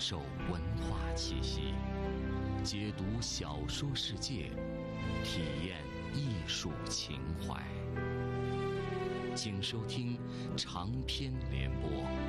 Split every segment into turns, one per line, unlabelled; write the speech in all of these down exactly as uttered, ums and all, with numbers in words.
受文化气息，解读小说世界，体验艺术情怀。请收听长篇联播。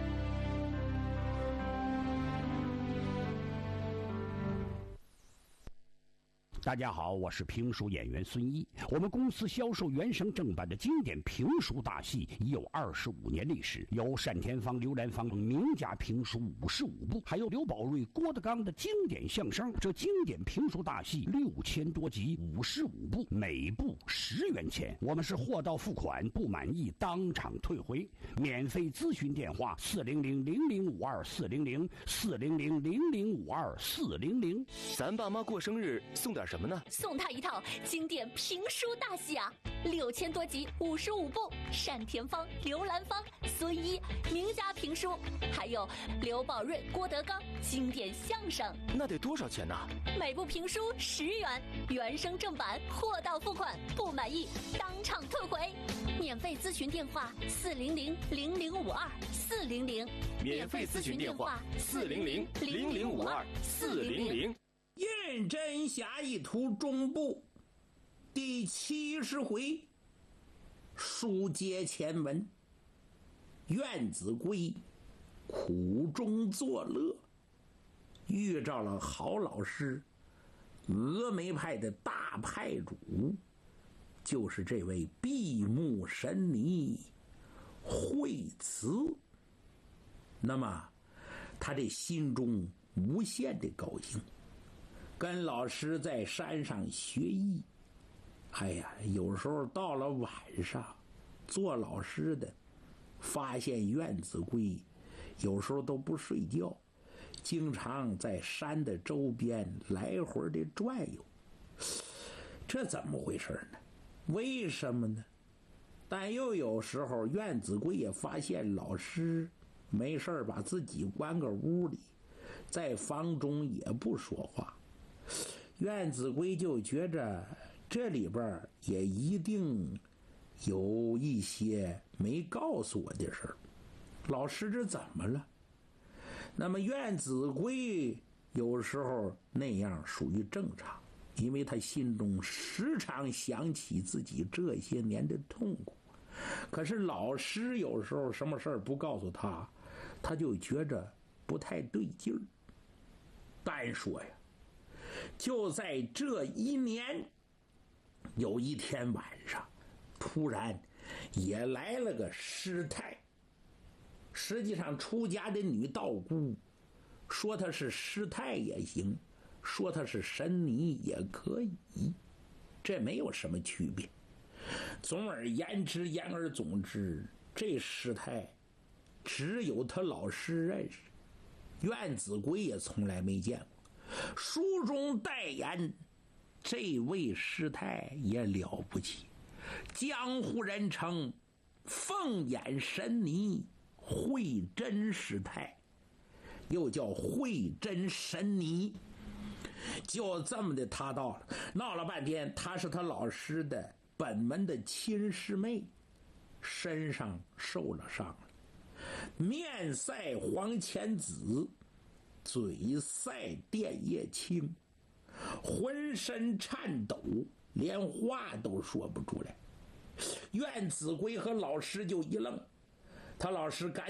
大家好，我是评书演员孙一。我们公司销售原声正版的经典评书大戏已有二十五年历史，有单田芳、刘兰芳名家评书五十五部，还有刘宝瑞、郭德纲的经典相声。这经典评书大戏六千多集，五十五部，每部十元钱。我们是货到付款，不满意当场退回。免费咨询电话：四零零零零五二四零零四零零零零五二四零零。
咱爸妈过生日送点什么呢？
送他一套经典评书大戏啊，六千多集，五十五部，单田芳、刘兰芳、孙一名家评书，还有刘宝瑞、郭德纲经典相声。
那得多少钱呢？
每部评书十元，原声正版，货到付款，不满意当场退回。免费咨询电话：四零零零零五二四零零。
免费咨询电话：四零零零零五二四零零。
胤禛侠义图中部第七十回，书接前文。苑子规苦中作乐，遇着了好老师，峨眉派的大派主，就是这位闭目神尼惠慈。那么他这心中无限的高兴，跟老师在山上学艺。哎呀，有时候到了晚上，做老师的发现苑子规有时候都不睡觉，经常在山的周边来回的转悠。这怎么回事呢？为什么呢？但又有时候苑子规也发现老师没事把自己关个屋里，在房中也不说话。苑子规就觉着这里边也一定有一些没告诉我的事儿，老师这怎么了？那么苑子规有时候那样属于正常，因为他心中时常想起自己这些年的痛苦。可是老师有时候什么事儿不告诉他，他就觉着不太对劲儿。单说呀，就在这一年，有一天晚上，突然也来了个师太。实际上出家的女道姑，说她是师太也行，说她是神尼也可以，这没有什么区别。总而言之，言而总之，这师太只有他老师认识，苑子规也从来没见过。书中代言这位师太也了不起，江湖人称凤眼神尼慧真师太，又叫慧真神尼。就这么的他到了，闹了半天，他是他老师的本门的亲师妹，身上受了伤了，面赛黄钱紫，嘴赛电叶青，浑身颤抖，连话都说不出来。苑子规和老师就一愣，他老师赶